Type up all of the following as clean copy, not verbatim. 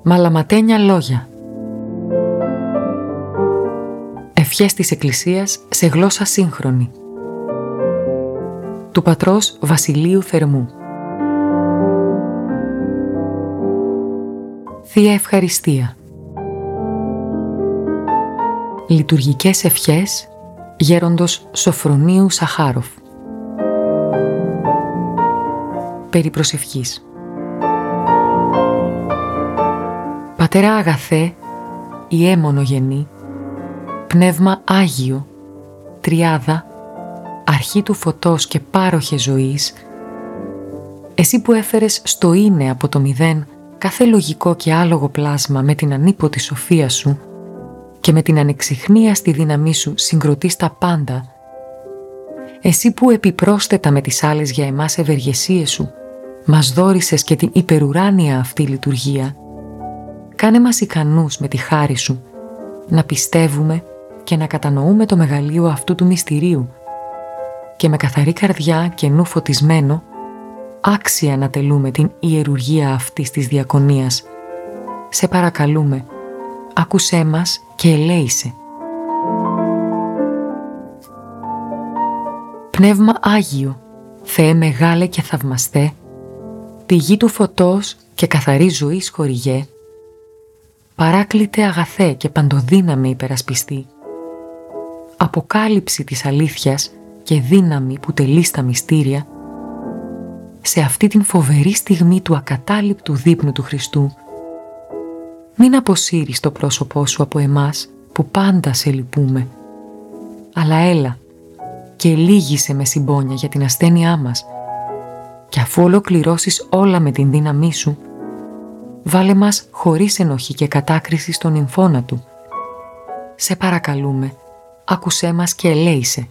Μαλαματένια λόγια. Ευχές της Εκκλησίας σε γλώσσα σύγχρονη. Του πατρός Βασιλείου Θερμού. Θεία Ευχαριστία. Λειτουργικές ευχές γέροντος Σοφρονίου Σαχάροφ. Περί προσευχής. Πατέρα αγαθέ, Ιε μονογενή, Πνεύμα Άγιο, Τριάδα, Αρχή του φωτός και πάροχε ζωής, εσύ που έφερες στο είναι από το μηδέν κάθε λογικό και άλογο πλάσμα με την ανίποτη σοφία σου και με την ανεξιχνίαστη δύναμή σου συγκροτείς τα πάντα, εσύ που επιπρόσθετα με τις άλλες για εμάς ευεργεσίες σου μας δώρισες και την υπερουράνια αυτή λειτουργία, κάνε μας ικανούς με τη χάρη σου να πιστεύουμε και να κατανοούμε το μεγαλείο αυτού του μυστηρίου και με καθαρή καρδιά και νου φωτισμένο άξια να τελούμε την ιερουργία αυτής της διακονίας. Σε παρακαλούμε, άκουσέ μας και ελέησε. Πνεύμα Άγιο, Θεέ μεγάλε και θαυμαστέ, πηγή του φωτός και καθαρή ζωής χορηγέ, παράκλητε αγαθέ και παντοδύναμη υπερασπιστή, αποκάλυψη της αλήθειας και δύναμη που τελεί στα μυστήρια, σε αυτή την φοβερή στιγμή του ακατάληπτου δείπνου του Χριστού, μην αποσύρεις το πρόσωπό σου από εμάς που πάντα σε λυπούμε, αλλά έλα και ελίγησε με συμπόνια για την ασθένειά μας και αφού ολοκληρώσεις όλα με την δύναμή σου, βάλε μας χωρίς ενοχή και κατάκριση στον νυμφώνα του. Σε παρακαλούμε, άκουσέ μας και ελέησε.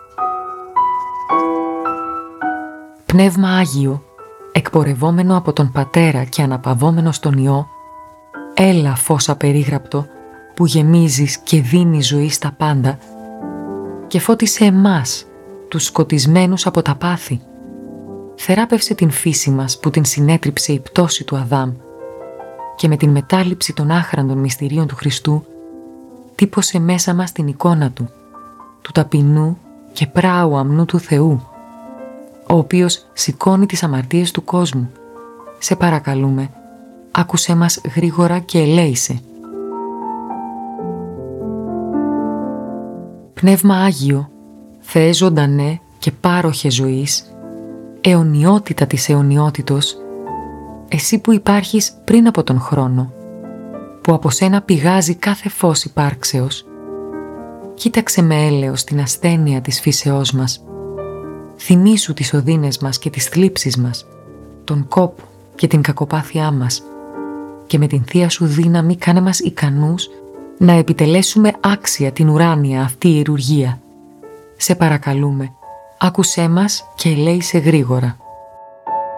Πνεύμα Άγιο, εκπορευόμενο από τον Πατέρα και αναπαυόμενο στον Υιό, έλα φως απερίγραπτο που γεμίζεις και δίνεις ζωή στα πάντα και φώτισε εμάς, τους σκοτισμένους από τα πάθη. Θεράπευσε την φύση μας που την συνέτριψε η πτώση του Αδάμ και με την μετάληψη των άχραντων μυστηρίων του Χριστού τύπωσε μέσα μας την εικόνα του ταπεινού και πράου αμνού του Θεού, ο οποίος σηκώνει τις αμαρτίες του κόσμου. Σε παρακαλούμε, άκουσέ μας γρήγορα και ελέησε. Πνεύμα Άγιο, Θεέ ζωντανέ και πάροχε ζωής, αιωνιότητα της αιωνιότητος, εσύ που υπάρχεις πριν από τον χρόνο, που από σένα πηγάζει κάθε φως υπάρξεως, κοίταξε με έλεος την ασθένεια της φύσεώς μας, θυμήσου τις οδύνες μας και τις θλίψεις μας, τον κόπο και την κακοπάθειά μας και με την θεία σου δύναμη κάνε μας ικανούς να επιτελέσουμε άξια την ουράνια αυτή ιερουργία. Σε παρακαλούμε, άκουσέ μας και ελέησε γρήγορα.